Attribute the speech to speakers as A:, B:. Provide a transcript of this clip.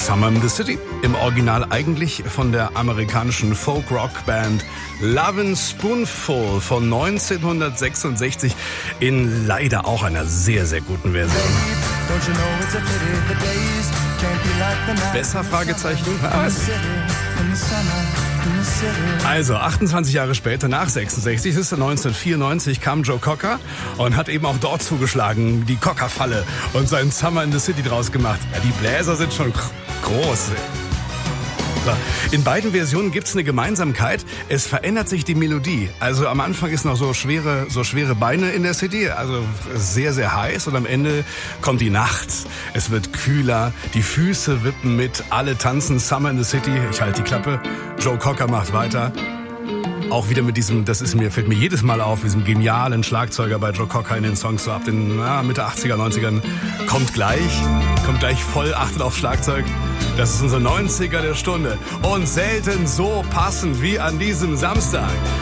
A: Summer in the City, im Original eigentlich von der amerikanischen Folk-Rock-Band Lovin' Spoonful von 1966 in leider auch einer sehr, sehr guten Version. Besser? Fragezeichen? Also 28 Jahre später, nach 66, ist 1994, kam Joe Cocker und hat eben auch dort zugeschlagen, die Cocker-Falle und seinen Summer in the City draus gemacht. Ja, die Bläser sind schon groß. So. In beiden Versionen gibt's eine Gemeinsamkeit. Es verändert sich die Melodie. Also am Anfang ist noch so schwere Beine in der CD, also sehr, sehr heiß. Und am Ende kommt die Nacht. Es wird kühler, die Füße wippen mit, alle tanzen Summer in the City. Ich halte die Klappe. Joe Cocker macht weiter. Auch wieder mit diesem, fällt mir jedes Mal auf, diesem genialen Schlagzeuger bei Joe Cocker in den Songs so ab den Mitte 80er, 90ern. Kommt gleich voll, achtet auf Schlagzeug. Das ist unser 90er der Stunde. Und selten so passend wie an diesem Samstag.